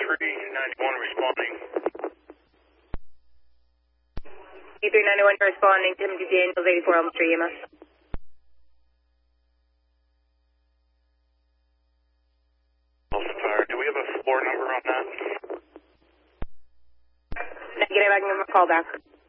E391 responding. E391 responding, Timothy Daniels, 84 Elm Street, EMS. Fire. Do we have a floor number on that? Negative, I can give him a call back.